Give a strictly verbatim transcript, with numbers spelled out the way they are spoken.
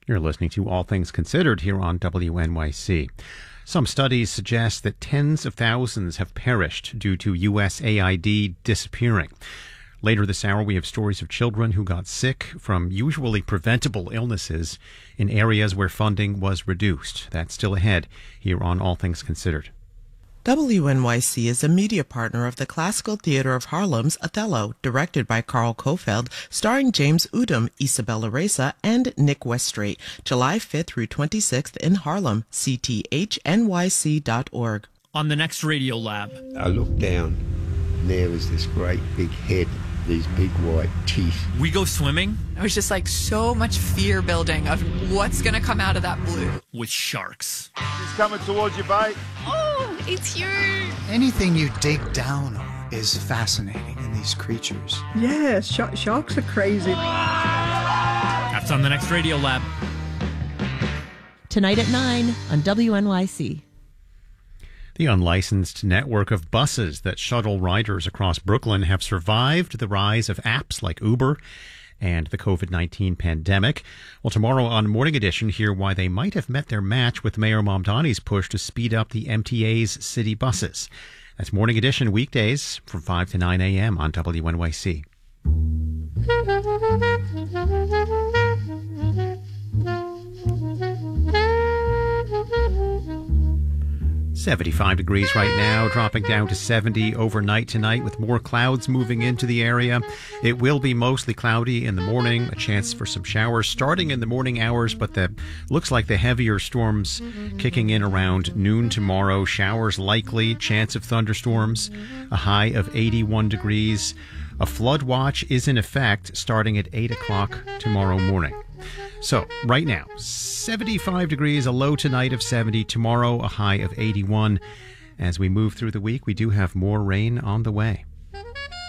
You're listening to All Things Considered here on W N Y C. Some studies suggest that tens of thousands have perished due to U S A I D disappearing. Later this hour, we have stories of children who got sick from usually preventable illnesses in areas where funding was reduced. That's still ahead here on All Things Considered. W N Y C is a media partner of the Classical Theatre of Harlem's Othello, directed by Carl Kofeld, starring James Udom, Isabella Reza, and Nick Westray, July fifth through twenty-sixth in Harlem, c t h n y c dot org. On the next Radio Lab. I looked down, and there was this great big head, these big white teeth. We go swimming. It was just like so much fear building of what's going to come out of that blue. With sharks. He's coming towards you, bait. Oh, it's you. Anything you dig down on is fascinating in these creatures. Yeah, sh- sharks are crazy. That's on the next Radio Lab. Tonight at nine on W N Y C. The unlicensed network of buses that shuttle riders across Brooklyn have survived the rise of apps like Uber and the covid nineteen pandemic. Well, tomorrow on Morning Edition, hear why they might have met their match with Mayor Mamdani's push to speed up the M T A's city buses. That's Morning Edition weekdays from five to nine a.m. on W N Y C. seventy-five degrees right now, dropping down to seventy overnight tonight with more clouds moving into the area. It will be mostly cloudy in the morning, a chance for some showers starting in the morning hours, but the looks like the heavier storms kicking in around noon tomorrow. Showers likely, chance of thunderstorms, a high of eighty-one degrees. A flood watch is in effect starting at eight o'clock tomorrow morning. So, right now, seventy-five degrees, a low tonight of seventy, tomorrow a high of eighty-one. As we move through the week, we do have more rain on the way.